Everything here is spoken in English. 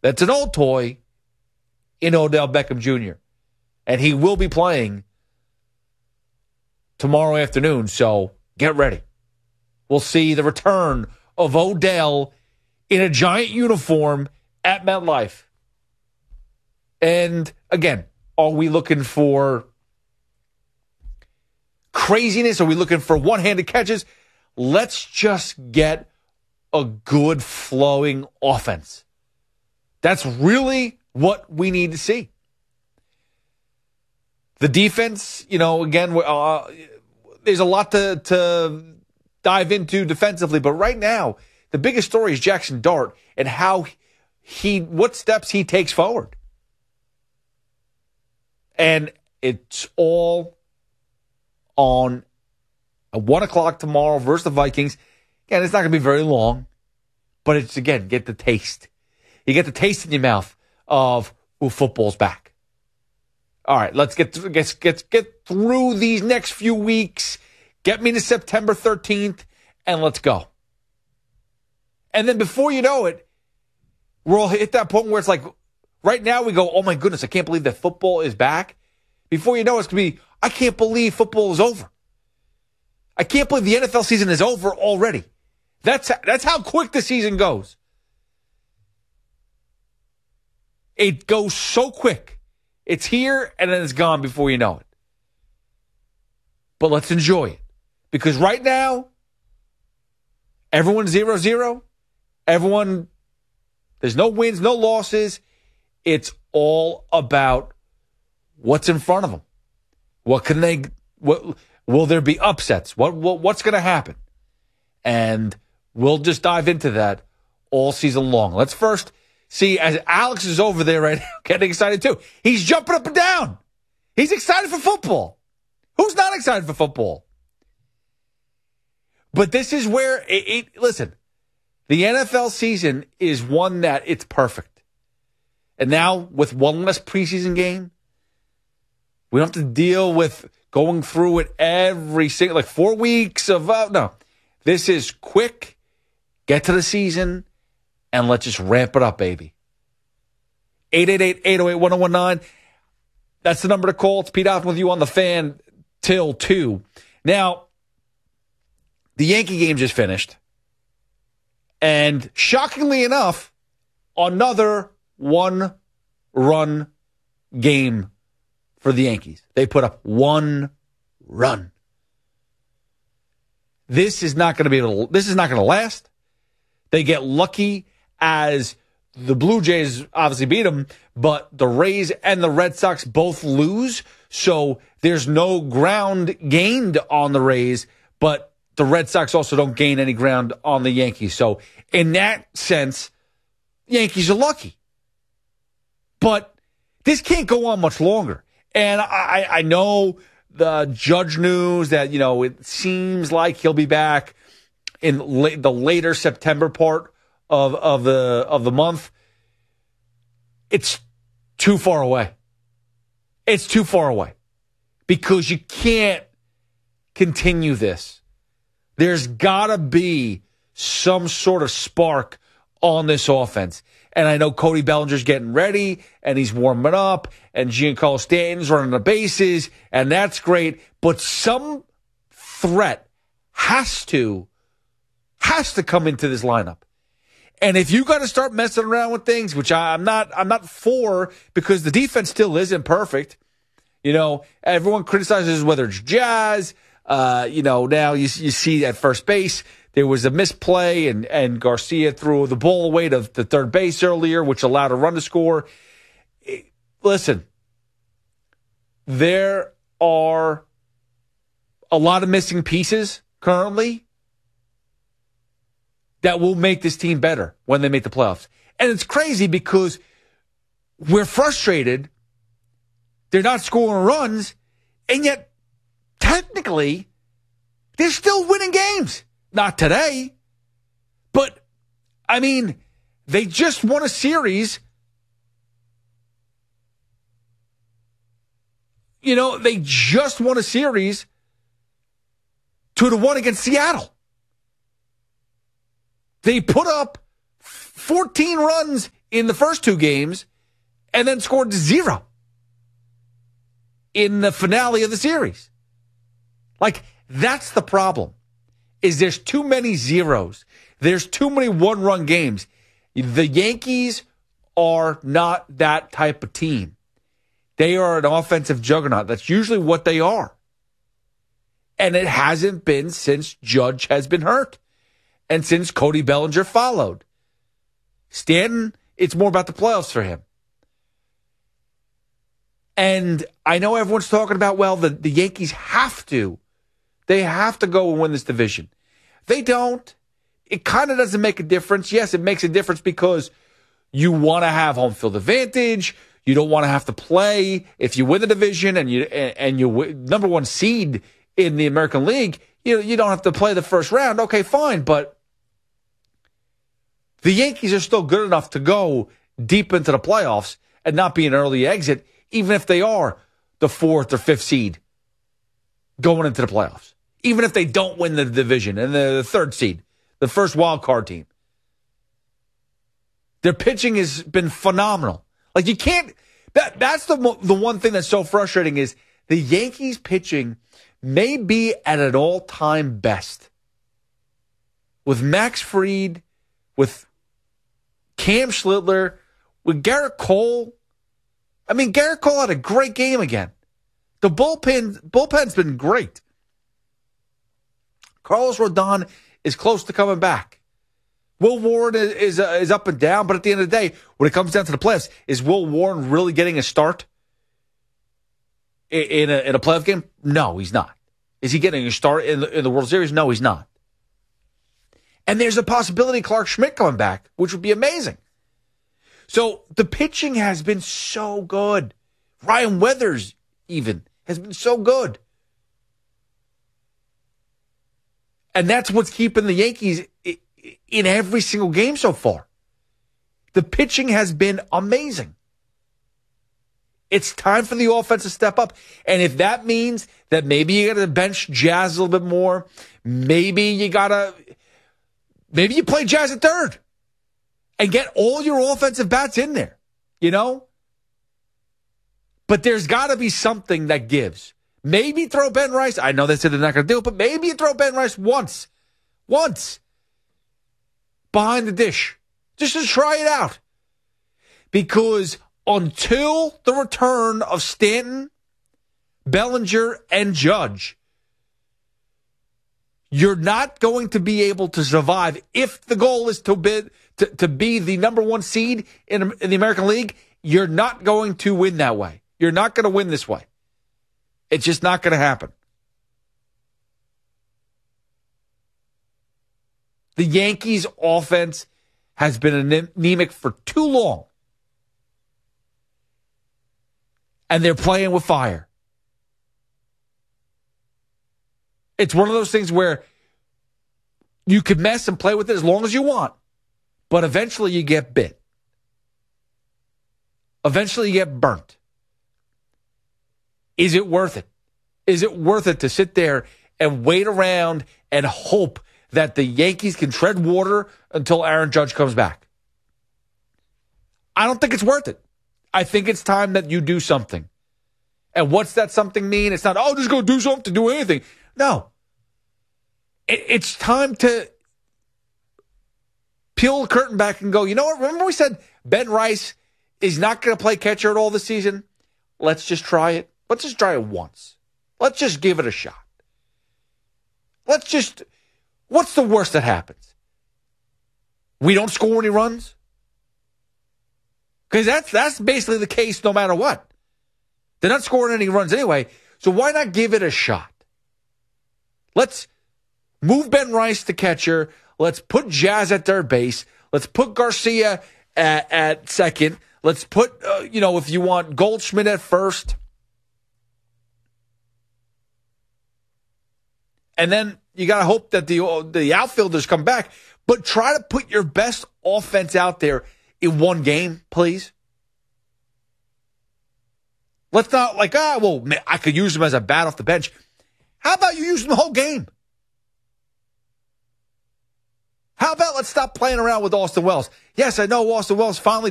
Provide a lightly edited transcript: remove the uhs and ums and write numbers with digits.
that's an old toy in Odell Beckham Jr. And he will be playing tomorrow afternoon, so get ready. We'll see the return of Odell in a giant uniform at MetLife. And again, are we looking for craziness? Are we looking for one-handed catches? Let's just get a good flowing offense. That's really what we need to see. The defense, again, there's a lot to dive into defensively, but right now, the biggest story is Jackson Dart and how what steps he takes forward. And it's all on at 1 o'clock tomorrow versus the Vikings. Again, it's not going to be very long, but it's, again, get the taste. You get the taste in your mouth of, football's back. All right, let's get through these next few weeks. Get me to September 13th, and let's go. And then before you know it, we're all hit that point where it's like, right now we go, oh my goodness, I can't believe that football is back. Before you know it's going to be, I can't believe football is over. I can't believe the NFL season is over already. That's how quick the season goes. It goes so quick. It's here and then it's gone before you know it. But let's enjoy it. Because right now, everyone's 0-0. Everyone, there's no wins, no losses. It's all about what's in front of them. What will there be upsets? What's going to happen? And we'll just dive into that all season long. Let's first see, as Alex is over there right now, getting excited too. He's jumping up and down. He's excited for football. Who's not excited for football? But this is where, listen, the NFL season is one that it's perfect. And now, with one less preseason game, we don't have to deal with going through it every single, 4 weeks of, no. This is quick, get to the season, and let's just ramp it up, baby. 888-808-1019. That's the number to call. It's Pete Hoffman with you on the Fan till 2. Now, the Yankee game just finished. And shockingly enough, another one-run game for the Yankees. They put up one run. This is not going to last. They get lucky as the Blue Jays obviously beat them, but the Rays and the Red Sox both lose. So there's no ground gained on the Rays, but the Red Sox also don't gain any ground on the Yankees. So in that sense, Yankees are lucky. But this can't go on much longer. And I know the Judge news that, it seems like he'll be back in the later September part of the month. It's too far away. It's too far away because you can't continue this. There's got to be some sort of spark on this offense. And I know Cody Bellinger's getting ready, and he's warming up, and Giancarlo Stanton's running the bases, and that's great. But some threat has to come into this lineup. And if you got to start messing around with things, which I'm not for, because the defense still isn't perfect. Everyone criticizes whether it's Jazz. Now you see at first base, there was a misplay, and Garcia threw the ball away to third base earlier, which allowed a run to score. Listen, there are a lot of missing pieces currently that will make this team better when they make the playoffs. And it's crazy because we're frustrated. They're not scoring runs, and yet technically they're still winning games. Not today, but, they just won a series. They just won a series 2-1 against Seattle. They put up 14 runs in the first two games and then scored 0 in the finale of the series. Like, that's the problem, is there's too many zeros. There's too many one-run games. The Yankees are not that type of team. They are an offensive juggernaut. That's usually what they are. And it hasn't been since Judge has been hurt and since Cody Bellinger followed. Stanton, it's more about the playoffs for him. And I know everyone's talking about, well, the Yankees have to. They have to go and win this division. They don't. It kind of doesn't make a difference. Yes, it makes a difference because you want to have home field advantage. You don't want to have to play. If you win the division and you number one seed in the American League, you don't have to play the first round. Okay, fine. But the Yankees are still good enough to go deep into the playoffs and not be an early exit, even if they are the 4th or 5th seed going into the playoffs. Even if they don't win the division and the 3rd seed, the first wild card team. Their pitching has been phenomenal. Like, you can't, that's the one thing that's so frustrating is the Yankees pitching may be at an all-time best. With Max Fried, with Cam Schlittler, with Garrett Cole. I mean, Garrett Cole had a great game again. The bullpen's been great. Carlos Rodon is close to coming back. Will Warren is up and down, but at the end of the day, when it comes down to the playoffs, is Will Warren really getting a start in a playoff game? No, he's not. Is he getting a start in the World Series? No, he's not. And there's a possibility of Clark Schmidt coming back, which would be amazing. So the pitching has been so good. Ryan Weathers even has been so good. And that's what's keeping the Yankees in every single game so far. The pitching has been amazing. It's time for the offense to step up. And if that means that maybe you got to bench Jazz a little bit more, maybe you play Jazz at third and get all your offensive bats in there, But there's got to be something that gives. Maybe throw Ben Rice. I know they said they're not going to do it, but maybe you throw Ben Rice once behind the dish, just to try it out. Because until the return of Stanton, Bellinger, and Judge, you're not going to be able to survive if the goal is to be the number one seed in the American League. You're not going to win that way. You're not going to win this way. It's just not going to happen. The Yankees' offense has been anemic for too long. And they're playing with fire. It's one of those things where you can mess and play with it as long as you want, but eventually you get bit. Eventually you get burnt. Is it worth it? Is it worth it to sit there and wait around and hope that the Yankees can tread water until Aaron Judge comes back? I don't think it's worth it. I think it's time that you do something. And what's that something mean? It's not, just go do something to do anything. No. It's time to peel the curtain back and go, you know what? Remember we said Ben Rice is not going to play catcher at all this season? Let's just try it. Let's just try it once. Let's just give it a shot. What's the worst that happens? We don't score any runs? Because that's basically the case no matter what. They're not scoring any runs anyway, so why not give it a shot? Let's move Ben Rice to catcher. Let's put Jazz at third base. Let's put Garcia at second. Let's put, if you want, Goldschmidt at first. And then you got to hope that the outfielders come back. But try to put your best offense out there in one game, please. Let's not I could use him as a bat off the bench. How about you use him the whole game? How about let's stop playing around with Austin Wells? Yes, I know Austin Wells finally